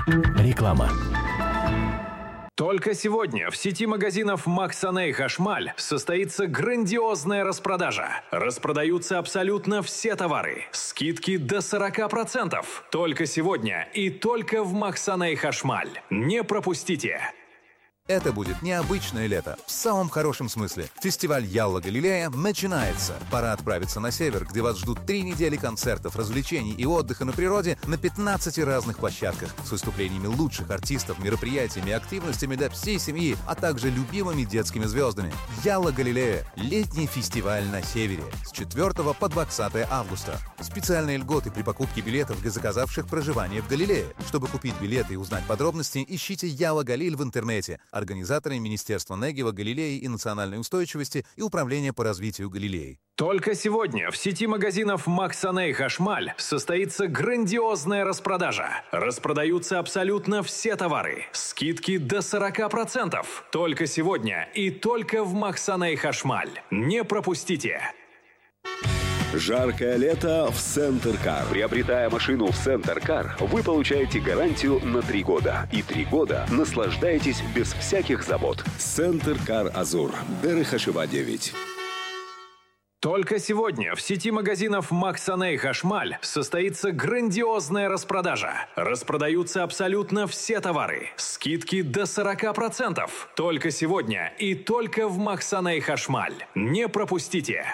Реклама. Только сегодня в сети магазинов Максаней Хашмаль состоится грандиозная распродажа. Распродаются абсолютно все товары. Скидки до 40%. Только сегодня и только в Максаней Хашмаль. Не пропустите! Это будет необычное лето, в самом хорошем смысле. Фестиваль Ялла Галилея начинается. Пора отправиться на север, где вас ждут 3 недели концертов, развлечений и отдыха на природе на 15 разных площадках с выступлениями лучших артистов, мероприятиями и активностями для всей семьи, а также любимыми детскими звездами. Ялла Галилея – летний фестиваль на севере с 4 по 20 августа. Специальные льготы при покупке билетов для заказавших проживание в Галилее. Чтобы купить билеты и узнать подробности, ищите Ялла Галиль в интернете. Организаторы Министерства Негева, Галилеи и национальной устойчивости и Управления по развитию Галилеи. Только сегодня в сети магазинов Максаней Хашмаль состоится грандиозная распродажа. Распродаются абсолютно все товары. Скидки до 40%. Только сегодня и только в Максаней Хашмаль. Не пропустите! Жаркое лето в Центр Кар. Приобретая машину в Центр Кар, вы получаете гарантию на 3 года. И 3 года наслаждаетесь без всяких забот. Центр Кар Азур. Дерехашева 9. Только сегодня в сети магазинов Максаней Хашмаль состоится грандиозная распродажа. Распродаются абсолютно все товары. Скидки до 40%. Только сегодня и только в Максаней Хашмаль. Не пропустите!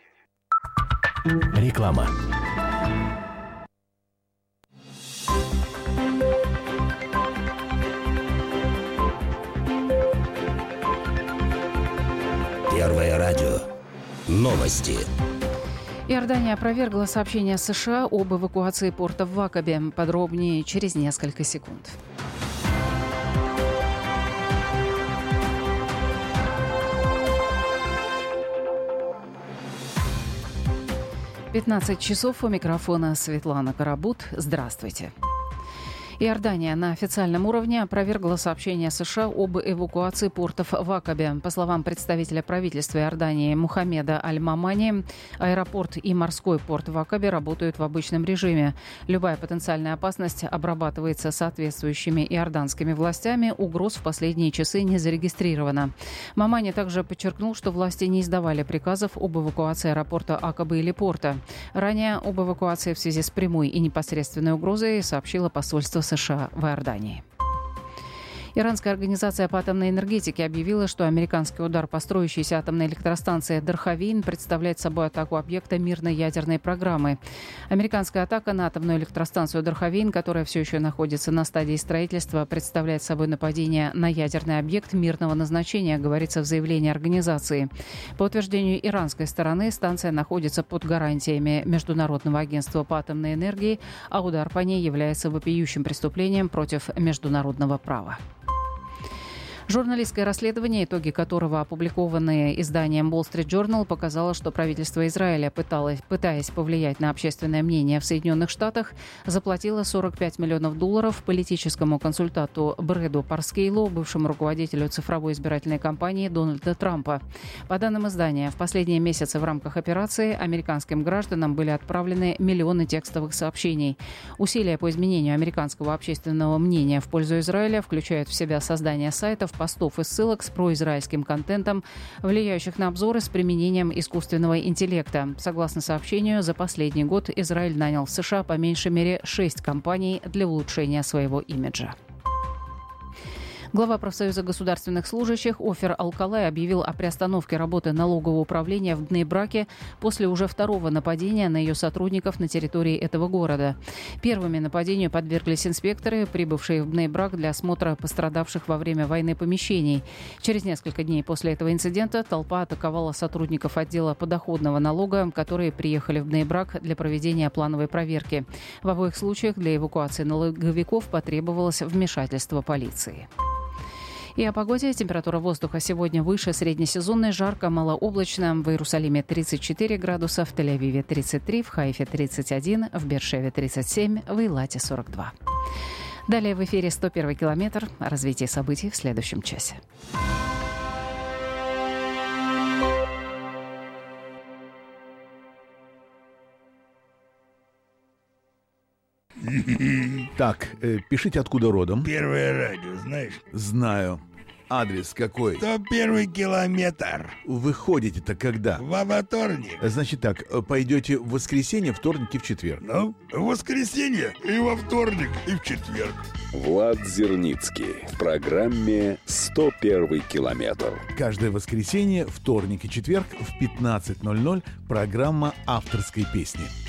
Реклама. Первое радио. Новости. Иордания опровергла сообщение США об эвакуации порта в Акабе. Подробнее через несколько секунд. 15 часов, у микрофона Светлана Карабут. Здравствуйте. Иордания на официальном уровне опровергла сообщение США об эвакуации портов в Акабе. По словам представителя правительства Иордании Мухаммеда Аль-Мамани, аэропорт и морской порт в Акабе работают в обычном режиме. Любая потенциальная опасность обрабатывается соответствующими иорданскими властями. Угроз в последние часы не зарегистрировано. Мамани также подчеркнул, что власти не издавали приказов об эвакуации аэропорта Акабы или порта. Ранее об эвакуации в связи с прямой и непосредственной угрозой сообщило посольство США в Иордании. Иранская организация по атомной энергетике объявила, что американский удар по строящейся атомной электростанции Дархавейн представляет собой атаку объекта мирной ядерной программы. Американская атака на атомную электростанцию Дархавейн, которая все еще находится на стадии строительства, представляет собой нападение на ядерный объект мирного назначения, говорится в заявлении организации. По утверждению иранской стороны, станция находится под гарантиями Международного агентства по атомной энергии, а удар по ней является вопиющим преступлением против международного права. Журналистское расследование, итоги которого опубликованы изданием Wall Street Journal, показало, что правительство Израиля, пытаясь повлиять на общественное мнение в Соединенных Штатах, заплатило $45 миллионов политическому консультанту Брэду Парскейлу, бывшему руководителю цифровой избирательной кампании Дональда Трампа. По данным издания, в последние месяцы в рамках операции американским гражданам были отправлены миллионы текстовых сообщений. Усилия по изменению американского общественного мнения в пользу Израиля включают в себя создание сайтов, постов и ссылок с произраильским контентом, влияющих на обзоры с применением искусственного интеллекта. Согласно сообщению, за последний год Израиль нанял в США по меньшей мере 6 компаний для улучшения своего имиджа. Глава профсоюза государственных служащих Офер Алкалай объявил о приостановке работы налогового управления в Бней-Браке после уже второго нападения на ее сотрудников на территории этого города. Первыми нападению подверглись инспекторы, прибывшие в Бней-Брак для осмотра пострадавших во время войны помещений. Через несколько дней после этого инцидента толпа атаковала сотрудников отдела подоходного налога, которые приехали в Бней-Брак для проведения плановой проверки. В обоих случаях для эвакуации налоговиков потребовалось вмешательство полиции. И о погоде. Температура воздуха сегодня выше среднесезонной, жарко, малооблачно. В Иерусалиме 34 градуса, в Тель-Авиве 33, в Хайфе 31, в Бершеве 37, в Эйлате 42. Далее в эфире 101 километр. Развитие событий в следующем часе. Так, пишите, откуда родом. Первое радио, знаешь? Знаю. Адрес какой? 101 километр. Вы ходите-то когда? Во вторник. Значит так, пойдете в воскресенье, вторник и в четверг. Ну, в воскресенье и во вторник и в четверг. Влад Зерницкий в программе «101 километр». Каждое воскресенье, вторник и четверг в 15:00 программа авторской песни.